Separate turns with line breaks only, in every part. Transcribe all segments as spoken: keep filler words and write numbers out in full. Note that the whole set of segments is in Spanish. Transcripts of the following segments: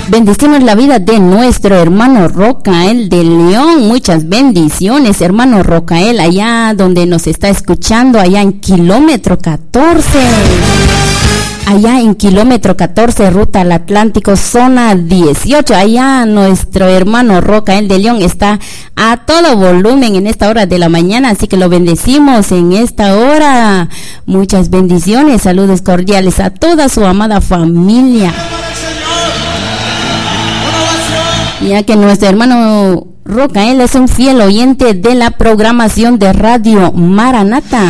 Bendecimos la vida de nuestro hermano Rocael de León. Muchas bendiciones, hermano Rocael, allá donde nos está escuchando, allá en kilómetro catorce. Allá en kilómetro catorce, ruta al Atlántico, zona dieciocho. Allá nuestro hermano Rocael de León está a todo volumen en esta hora de la mañana, así que lo bendecimos en esta hora. Muchas bendiciones, saludos cordiales a toda su amada familia. Ya que nuestro hermano Rocael es un fiel oyente de la programación de Radio Maranata.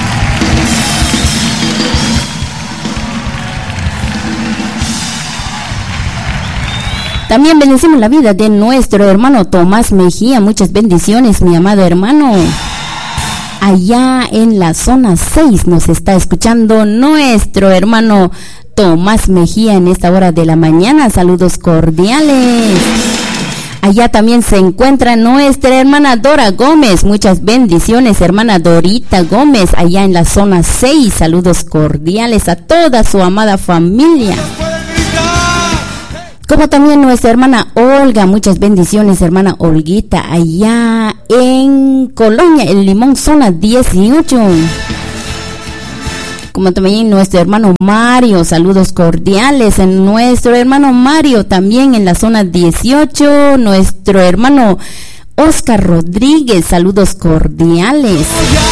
También bendecimos la vida de nuestro hermano Tomás Mejía. Muchas bendiciones, mi amado hermano. Allá en la zona seis nos está escuchando nuestro hermano Tomás Mejía en esta hora de la mañana. Saludos cordiales. Allá también se encuentra nuestra hermana Dora Gómez. Muchas bendiciones, hermana Dorita Gómez, allá en la zona seis. Saludos cordiales a toda su amada familia. Como también nuestra hermana Olga. Muchas bendiciones, hermana Olguita, allá en Colonia, El Limón, zona dieciocho. Como también nuestro hermano Mario, saludos cordiales en nuestro hermano Mario, también en la zona dieciocho, nuestro hermano Oscar Rodríguez, saludos cordiales.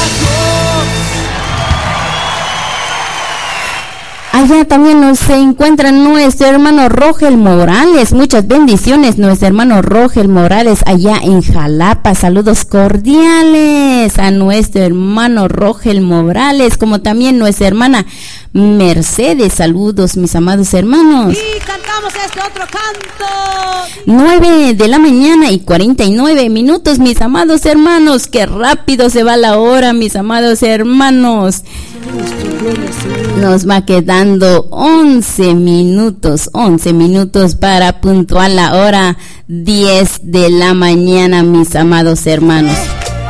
Allá también nos se encuentra nuestro hermano Rogel Morales. Muchas bendiciones, nuestro hermano Rogel Morales, allá en Jalapa. Saludos cordiales a nuestro hermano Rogel Morales, como también nuestra hermana Mercedes. Saludos, mis amados hermanos.
Y cantamos este otro canto.
nueve de la mañana y cuarenta y nueve minutos, mis amados hermanos. Qué rápido se va la hora, mis amados hermanos. Nos va quedando once minutos, once minutos para puntuar la hora diez de la mañana, mis amados hermanos.